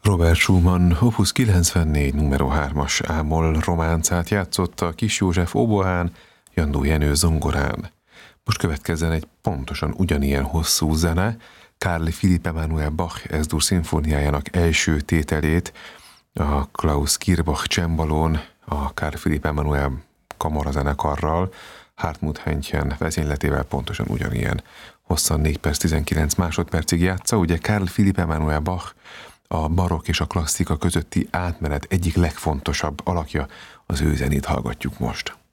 Robert Schumann Opus 94 numero 3-as ámol románcát játszotta Kis József oboán, Jandó Jenő zongorán. Most következzen egy pontosan ugyanilyen hosszú zene, Carl Philipp Emanuel Bach S-dur szimfóniájának első tételét, a Klaus Kirbach csembalón, a Carl Philipp Emanuel kamarazenekarral, Hartmut Henchen vezényletével pontosan ugyanilyen hosszan 4 perc 19 másodpercig játsza. Ugye Carl Philipp Emanuel Bach a barokk és a klasszika közötti átmenet egyik legfontosabb alakja, az ő zenét hallgatjuk most.